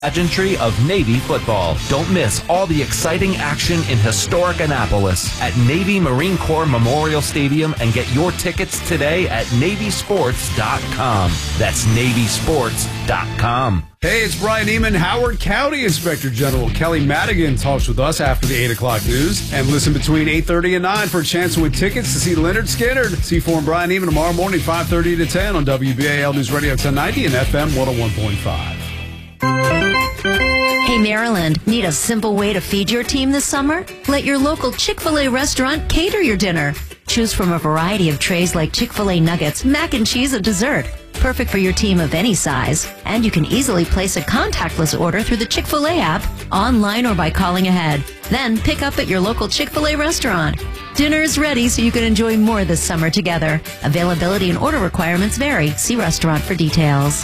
Pageantry of Navy football. Don't miss all the exciting action in historic Annapolis at Navy Marine Corps Memorial Stadium and get your tickets today at NavySports.com. That's NavySports.com. Hey, it's Brian Eamon. Howard County Inspector General Kelly Madigan talks with us after the 8 o'clock news. And listen between 8:30 and 9 for a chance to win tickets to see Leonard Skinner. C4 and Brian Eamon tomorrow morning, 5:30 to 10 on WBAL News Radio 1090 and FM 101.5. Hey, Maryland, need a simple way to feed your team this summer? Let your local Chick-fil-A restaurant cater your dinner. Choose from a variety of trays like Chick-fil-A nuggets, mac and cheese, and dessert. Perfect for your team of any size. And you can easily place a contactless order through the Chick-fil-A app, online or by calling ahead. Then pick up at your local Chick-fil-A restaurant. Dinner is ready so you can enjoy more this summer together. Availability and order requirements vary. See restaurant for details.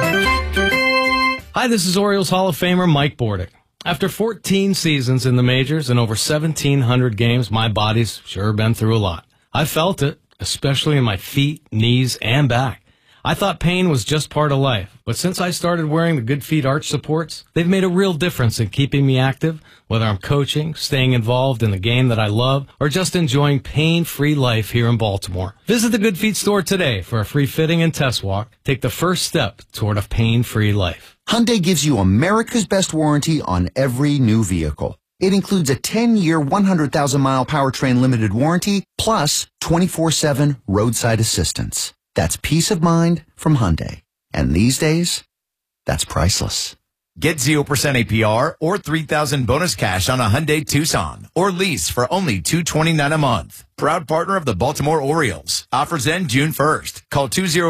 Hi, this is Orioles Hall of Famer Mike Bordick. After 14 seasons in the majors and over 1,700 games, my body's sure been through a lot. I felt it, especially in my feet, knees, and back. I thought pain was just part of life, but since I started wearing the Good Feet arch supports, they've made a real difference in keeping me active, whether I'm coaching, staying involved in the game that I love, or just enjoying pain-free life here in Baltimore. Visit the Good Feet store today for a free fitting and test walk. Take the first step toward a pain-free life. Hyundai gives you America's best warranty on every new vehicle. It includes a 10-year, 100,000-mile powertrain limited warranty, plus 24/7 roadside assistance. That's peace of mind from Hyundai. And these days, that's priceless. Get 0% APR or $3,000 bonus cash on a Hyundai Tucson or lease for only $229 a month. Proud partner of the Baltimore Orioles. Offers end June 1st. Call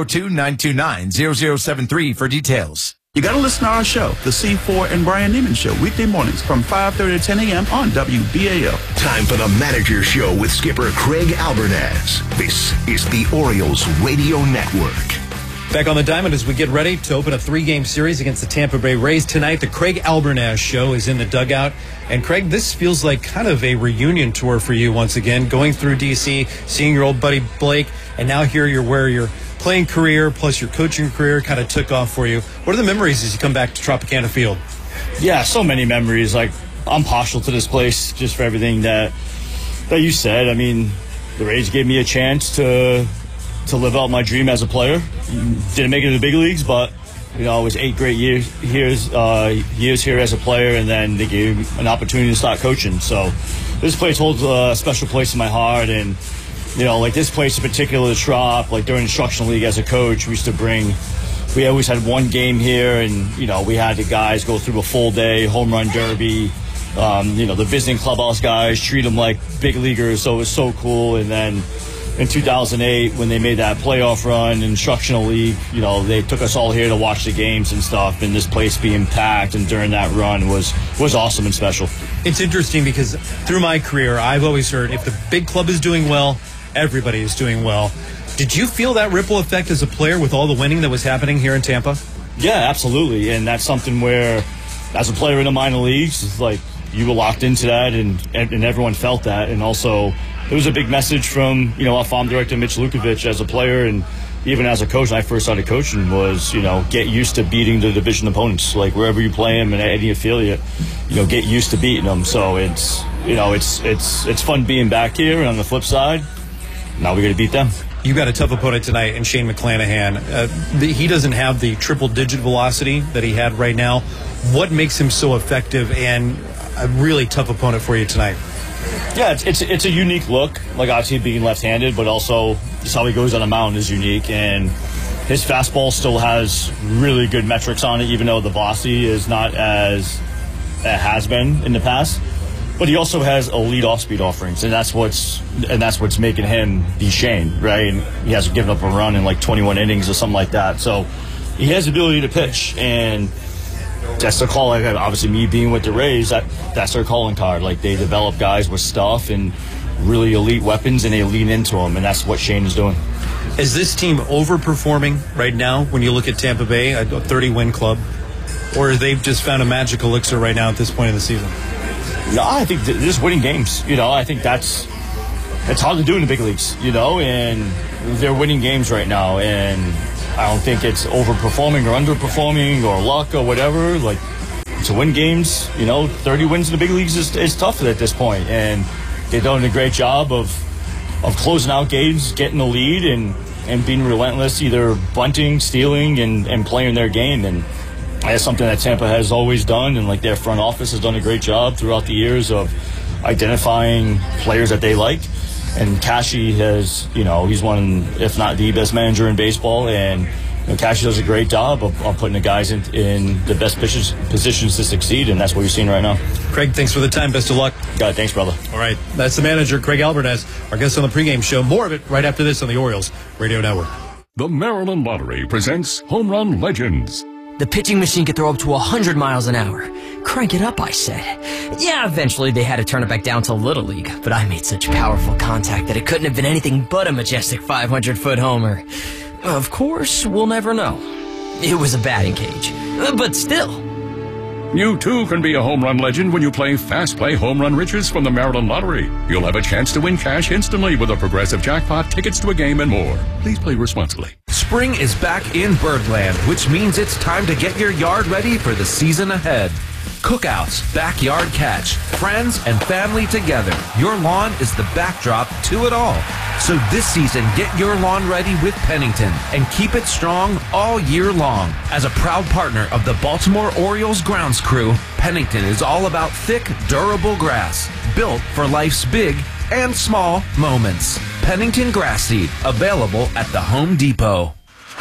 202-929-0073 for details. You got to listen to our show, The C4 and Brian Neiman Show, weekday mornings from 5:30 to 10 a.m. on WBAL. Time for the Manager Show with skipper Craig Albernaz. This is the Orioles Radio Network. Back on the diamond as we get ready to open a 3-game series against the Tampa Bay Rays tonight. The Craig Albernaz Show is in the dugout. And Craig, this feels like kind of a reunion tour for you once again, going through D.C., seeing your old buddy Blake, and now here you're where your playing career plus your coaching career kind of took off for you. What are the memories as you come back to Tropicana Field? Yeah, so many memories. Like, I'm partial to this place just for everything that you said. I mean, the Rays gave me a chance to live out my dream as a player. Didn't make it to the big leagues, but it was 8 great years here as a player, and then they gave me an opportunity to start coaching. So this place holds a special place in my heart, and like this place in particular, the Trop, like during instructional league as a coach, we always had one game here, and we had the guys go through a full day home run derby. The visiting clubhouse guys treat them like big leaguers, so it was so cool. And then in 2008, when they made that playoff run in instructional league, they took us all here to watch the games and stuff, and this place being packed and during that run was awesome and special. It's interesting because through my career, I've always heard if the big club is doing well, everybody is doing well. Did you feel that ripple effect as a player with all the winning that was happening here in Tampa? Yeah, absolutely. And that's something where, as a player in the minor leagues, it's like you were locked into that, and everyone felt that. And also, it was a big message from, our farm director, Mitch Lukovich, as a player, and even as a coach when I first started coaching, was, get used to beating the division opponents. Like, wherever you play them in any affiliate, get used to beating them. So it's fun being back here. And on the flip side, now we got to beat them. You got a tough opponent tonight in Shane McClanahan. He doesn't have the triple-digit velocity that he had right now. What makes him so effective and a really tough opponent for you tonight? Yeah, it's a unique look. Like, obviously being left-handed, but also just how he goes on the mound is unique. And his fastball still has really good metrics on it, even though the velocity is not as it has been in the past. But he also has elite off-speed offerings, and that's what's making him the Shane, right? And he hasn't given up a run in like 21 innings or something like that. So he has the ability to pitch, and that's their call. Obviously, me being with the Rays, that's their calling card. Like, they develop guys with stuff and really elite weapons, and they lean into them, and that's what Shane is doing. Is this team overperforming right now when you look at Tampa Bay, a 30-win club, or they've just found a magic elixir right now at this point in the season? No, I think they're just winning games. I think it's hard to do in the big leagues, and they're winning games right now. And I don't think it's overperforming or underperforming or luck or whatever. Like, to win games, 30 wins in the big leagues is tough at this point. And they've done a great job of closing out games, getting the lead, and being relentless, either bunting, stealing, and playing their game. And that's something that Tampa has always done, and their front office has done a great job throughout the years of identifying players that they like. And Cashy has, he's one, if not the best manager in baseball, and Cashy does a great job of putting the guys in the best positions to succeed, and that's what you're seeing right now. Craig, thanks for the time. Best of luck. Got it. Thanks, brother. All right. That's the manager, Craig Albernaz, our guest on the pregame show. More of it right after this on the Orioles Radio Network. The Maryland Lottery presents Home Run Legends. The pitching machine could throw up to 100 miles an hour. Crank it up, I said. Yeah, eventually they had to turn it back down to Little League, but I made such powerful contact that it couldn't have been anything but a majestic 500-foot homer. Of course, we'll never know. It was a batting cage, but still. You too can be a home run legend when you play Fast Play Home Run Riches from the Maryland Lottery. You'll have a chance to win cash instantly with a progressive jackpot, tickets to a game, and more. Please play responsibly. Spring is back in Birdland, which means it's time to get your yard ready for the season ahead. Cookouts, backyard catch, friends and family together. Your lawn is the backdrop to it all. So this season, get your lawn ready with Pennington and keep it strong all year long. As a proud partner of the Baltimore Orioles grounds crew, Pennington is all about thick, durable grass, built for life's big and small moments. Pennington Grass Seed, available at the Home Depot.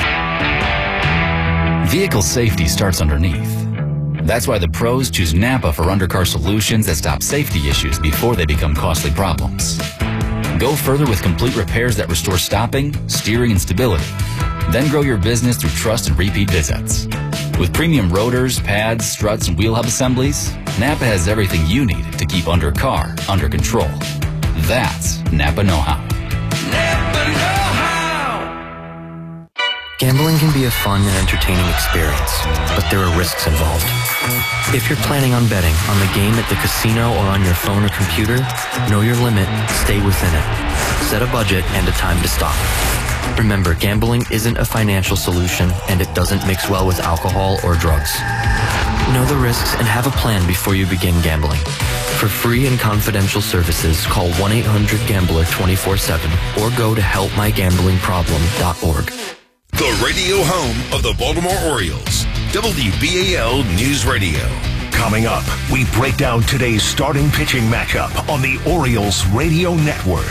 Vehicle safety starts underneath. That's why the pros choose Napa for undercar solutions that stop safety issues before they become costly problems. Go further with complete repairs that restore stopping, steering, and stability. Then grow your business through trust and repeat visits. With premium rotors, pads, struts, and wheel hub assemblies, Napa has everything you need to keep undercar under control. That's Napa know-how. Napa know-how! Gambling can be a fun and entertaining experience, but there are risks involved. If you're planning on betting on the game at the casino or on your phone or computer, know your limit, stay within it. Set a budget and a time to stop. Remember, gambling isn't a financial solution, and it doesn't mix well with alcohol or drugs. Know the risks and have a plan before you begin gambling. For free and confidential services, call 1-800-GAMBLER 24/7 or go to helpmygamblingproblem.org. The radio home of the Baltimore Orioles, WBAL News Radio. Coming up, we break down today's starting pitching matchup on the Orioles Radio Network.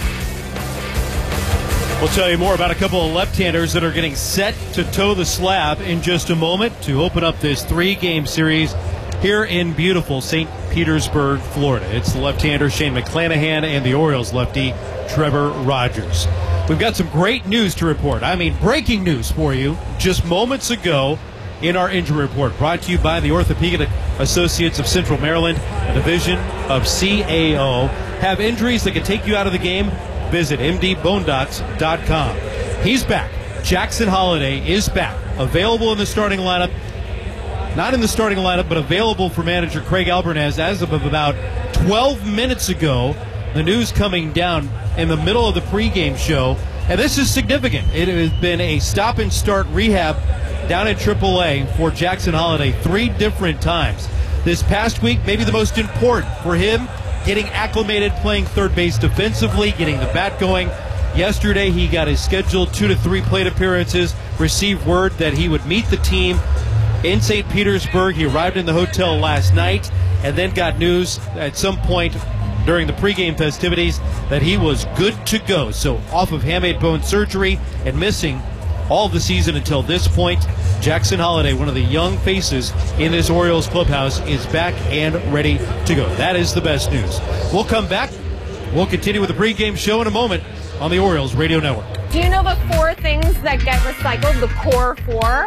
We'll tell you more about a couple of left-handers that are getting set to toe the slab in just a moment to open up this 3-game series here in beautiful St. Petersburg, Florida. It's the left-hander Shane McClanahan and the Orioles lefty Trevor Rogers. We've got some great news to report. I mean, breaking news for you just moments ago in our injury report, brought to you by the Orthopedic Associates of Central Maryland, a division of CAO. Have injuries that can take you out of the game? Visit mdbonedocs.com. He's back. Jackson Holliday is back, available in the starting lineup. Not in the starting lineup, but available for manager Craig Albernaz as of about 12 minutes ago. The news coming down in the middle of the pregame show, and this is significant. It has been a stop-and-start rehab down at AAA for Jackson Holliday 3 different times. This past week, maybe the most important for him, getting acclimated, playing third base defensively, getting the bat going. Yesterday, he got his scheduled 2 to 3 plate appearances, received word that he would meet the team in St. Petersburg. He arrived in the hotel last night and then got news at some point during the pregame festivities that he was good to go. So off of hamate bone surgery and missing all of the season until this point, Jackson Holliday, one of the young faces in this Orioles clubhouse, is back and ready to go. That is the best news. We'll come back. We'll continue with the pregame show in a moment on the Orioles Radio Network. Do you know the 4 things that get recycled? The core 4?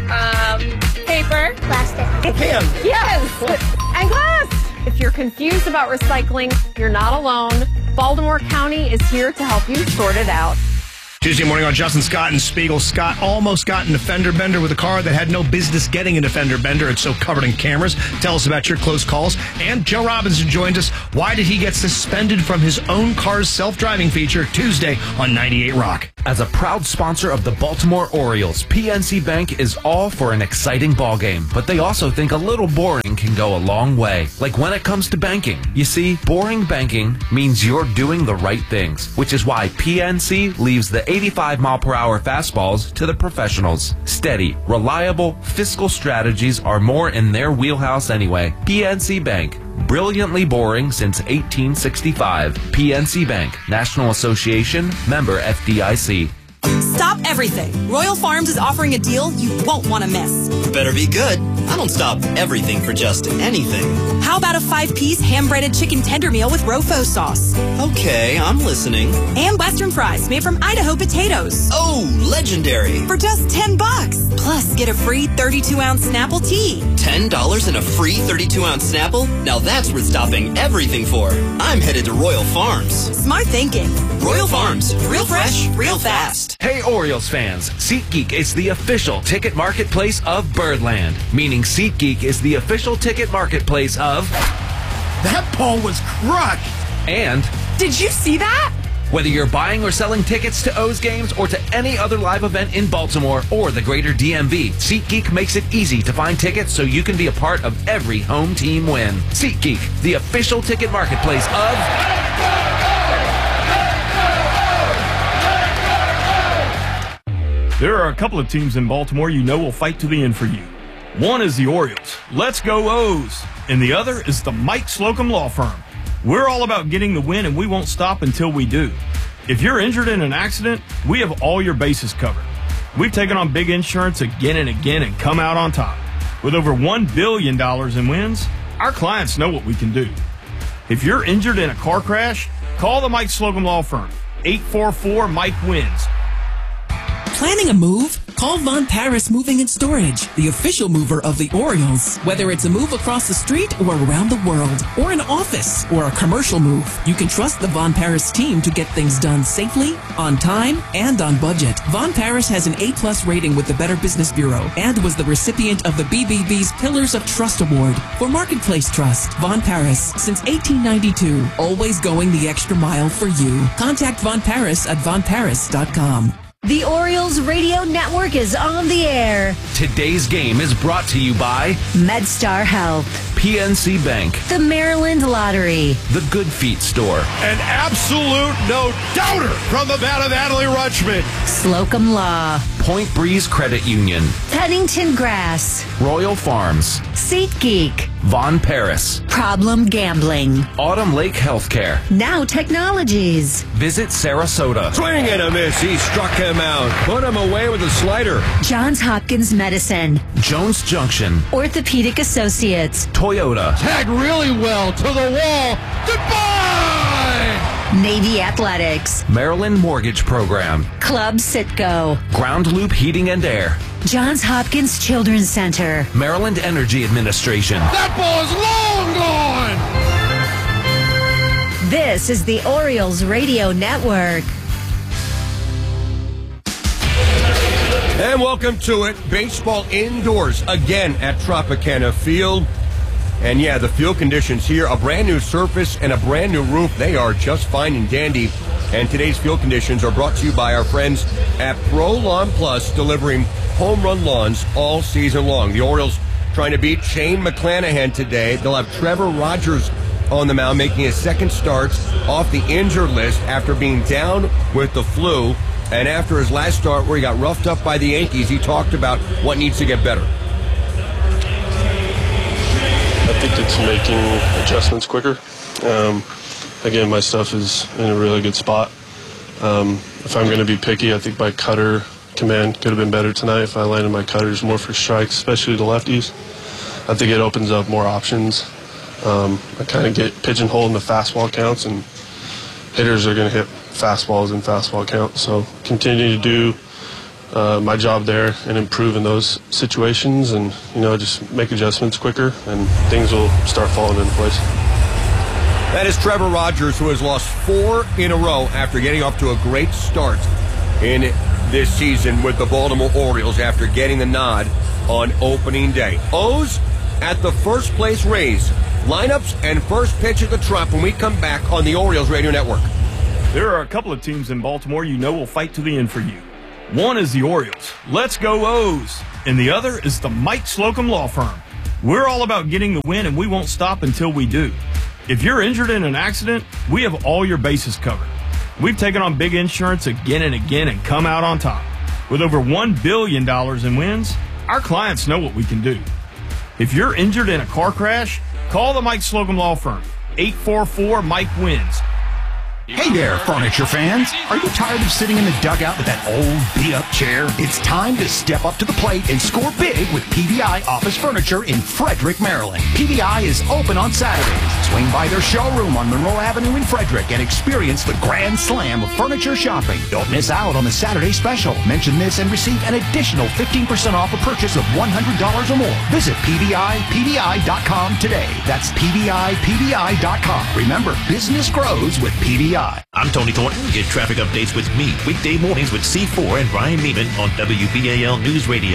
Paper. Plastic. Can. Yes. And glass. If you're confused about recycling, you're not alone. Baltimore County is here to help you sort it out. Tuesday morning on Justin Scott and Spiegel. Scott almost got in a fender bender with a car that had no business getting in a fender bender. It's so covered in cameras. Tell us about your close calls. And Joe Robinson joined us. Why did he get suspended from his own car's self-driving feature Tuesday on 98 Rock? As a proud sponsor of the Baltimore Orioles, PNC Bank is all for an exciting ballgame, but they also think a little boring can go a long way. Like when it comes to banking. You see, boring banking means you're doing the right things, which is why PNC leaves the 85-mile-per-hour fastballs to the professionals. Steady, reliable, fiscal strategies are more in their wheelhouse anyway. PNC Bank. Brilliantly boring since 1865. PNC Bank, National Association, member FDIC. Stop everything. Royal Farms is offering a deal you won't want to miss. Better be good. I don't stop everything for just anything. How about a 5-piece ham-breaded chicken tender meal with Rofo sauce? Okay, I'm listening. And Western fries made from Idaho potatoes. Oh, legendary. For just $10. Plus, get a free 32-ounce Snapple tea. $10 and a free 32-ounce Snapple? Now that's worth stopping everything for. I'm headed to Royal Farms. Smart thinking. Royal Farms. Real fresh, real fast. Hey Orioles fans, SeatGeek is the official ticket marketplace of Birdland, meaning SeatGeek is the official ticket marketplace of... That ball was crushed! And... Did you see that? Whether you're buying or selling tickets to O's games or to any other live event in Baltimore or the greater DMV, SeatGeek makes it easy to find tickets so you can be a part of every home team win. SeatGeek, the official ticket marketplace of... There are a couple of teams in Baltimore you know will fight to the end for you. One is the Orioles. Let's go O's. And the other is the Mike Slocum Law Firm. We're all about getting the win, and we won't stop until we do. If you're injured in an accident, we have all your bases covered. We've taken on big insurance again and again and come out on top. With over $1 billion in wins, our clients know what we can do. If you're injured in a car crash, call the Mike Slocum Law Firm. 844-MIKE-WINS. Planning a move? Call Von Paris Moving and Storage, the official mover of the Orioles. Whether it's a move across the street or around the world, or an office or a commercial move, you can trust the Von Paris team to get things done safely, on time, and on budget. Von Paris has an A+ rating with the Better Business Bureau and was the recipient of the BBB's Pillars of Trust Award for Marketplace Trust. Von Paris, since 1892, always going the extra mile for you. Contact Von Paris at vonparis.com. The Orioles Radio Network is on the air. Today's game is brought to you by MedStar Health, PNC Bank, the Maryland Lottery, the Good Feet Store, an absolute no-doubter from the bat of Adley Rutschman, Slocum Law, Point Breeze Credit Union, Pennington Grass, Royal Farms, SeatGeek, Von Paris, Problem Gambling, Autumn Lake Healthcare, Now Technologies. Visit Sarasota. Swing and a miss. He struck him out. Put him away with a slider. Johns Hopkins Medicine, Jones Junction, Orthopedic Associates, Toyota. Tagged really well to the wall. Goodbye! Navy Athletics, Maryland Mortgage Program, Club Citgo, Ground Loop Heating and Air, Johns Hopkins Children's Center, Maryland Energy Administration. That ball is long gone! This is the Orioles Radio Network. And welcome to it. Baseball indoors again at Tropicana Field. And yeah, the field conditions here, a brand new surface and a brand new roof. They are just fine and dandy. And today's field conditions are brought to you by our friends at Pro Lawn Plus, delivering home run lawns all season long. The Orioles trying to beat Shane McClanahan today. They'll have Trevor Rogers on the mound, making his second start off the injured list after being down with the flu. And after his last start where he got roughed up by the Yankees, he talked about what needs to get better. I think it's making adjustments quicker. Again, my stuff is in a really good spot. If I'm going to be picky, I think my cutter command could have been better tonight if I landed my cutters more for strikes, especially the lefties. I think it opens up more options. I kind of get pigeonholed in the fastball counts, and hitters are going to hit fastballs and fastball counts. So continue to do my job there and improve in those situations, and just make adjustments quicker, and things will start falling into place. That is Trevor Rogers, who has lost 4 in a row after getting off to a great start in this season with the Baltimore Orioles after getting the nod on opening day. O's at the first place Rays. Lineups and first pitch at the Trop when we come back on the Orioles Radio Network. There are a couple of teams in Baltimore you know will fight to the end for you. One is the Orioles. Let's go O's. And the other is the Mike Slocum Law Firm. We're all about getting the win, and we won't stop until we do. If you're injured in an accident, we have all your bases covered. We've taken on big insurance again and again and come out on top. With over $1 billion in wins, our clients know what we can do. If you're injured in a car crash, call the Mike Slocum Law Firm. 844-MIKE-WINS. Hey there, furniture fans. Are you tired of sitting in the dugout with that old, beat-up chair? It's time to step up to the plate and score big with PVI Office Furniture in Frederick, Maryland. PVI is open on Saturdays. Swing by their showroom on Monroe Avenue in Frederick and experience the grand slam of furniture shopping. Don't miss out on the Saturday special. Mention this and receive an additional 15% off a purchase of $100 or more. Visit PVI.com today. That's PVI.com. Remember, business grows with PVI. I'm Tony Thornton. Get traffic updates with me weekday mornings with C4 and Brian Neiman on WBAL News Radio.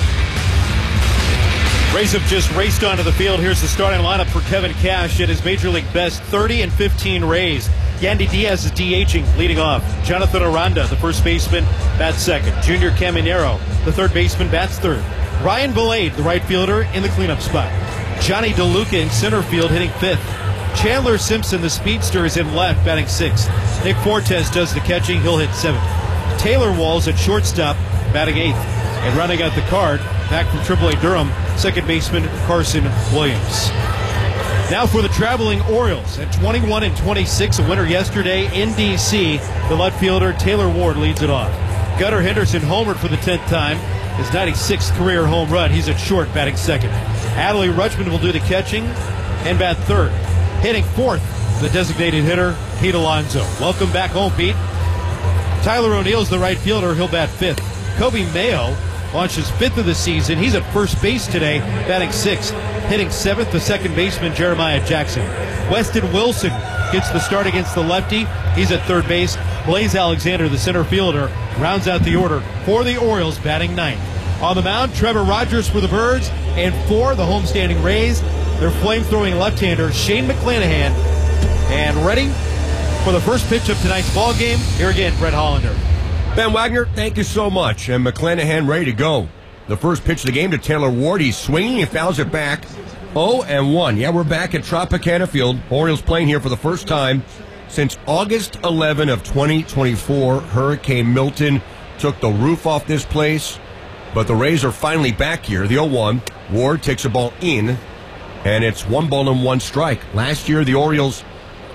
Rays have just raced onto the field. Here's the starting lineup for Kevin Cash at his Major League best 30-15 Rays. Yandy Diaz is DHing, leading off. Jonathan Aranda, the first baseman, bats second. Junior Caminero, the third baseman, bats third. Ryan Valade, the right fielder, in the cleanup spot. Johnny DeLuca in center field, hitting fifth. Chandler Simpson, the speedster, is in left, batting sixth. Nick Fortes does the catching. He'll hit seventh. Taylor Walls at shortstop, batting eighth. And running out the card, back from AAA Durham, second baseman Carson Williams. Now for the traveling Orioles. At 21-26, a winner yesterday in D.C., the left fielder Taylor Ward leads it off. Gunnar Henderson homered for the 10th time, his 96th career home run. He's at short, batting second. Adley Rutschman will do the catching and bat third. Hitting fourth, the designated hitter, Pete Alonso. Welcome back home, Pete. Tyler O'Neill's the right fielder. He'll bat fifth. Kobe Mayo launches fifth of the season. He's at first base today, batting sixth. Hitting seventh, the second baseman, Jeremiah Jackson. Weston Wilson gets the start against the lefty. He's at third base. Blaze Alexander, the center fielder, rounds out the order for the Orioles, batting ninth. On the mound, Trevor Rogers for the Birds, and for the homestanding Rays, their flame-throwing left-hander, Shane McClanahan. And ready for the first pitch of tonight's ball game. Here again, Brett Hollander. Ben Wagner, thank you so much. And McClanahan ready to go. The first pitch of the game to Taylor Ward. He's swinging and fouls it back. 0-1. Yeah, we're back at Tropicana Field. Orioles playing here for the first time since August 11 of 2024. Hurricane Milton took the roof off this place. But the Rays are finally back here. The 0-1. Ward takes a ball in. And it's 1-1 Last year, the Orioles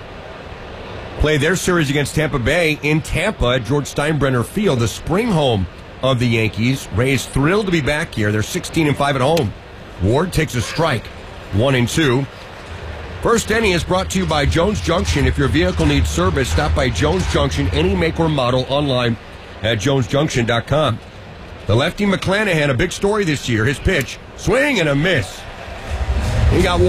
played their series against Tampa Bay in Tampa at George Steinbrenner Field, the spring home of the Yankees. Rays thrilled to be back here. They're 16-5 at home. Ward takes a strike, 1-2. First inning is brought to you by Jones Junction. If your vehicle needs service, stop by Jones Junction, any make or model, online at jonesjunction.com. The lefty McClanahan, a big story this year. His pitch, swing and a miss. He got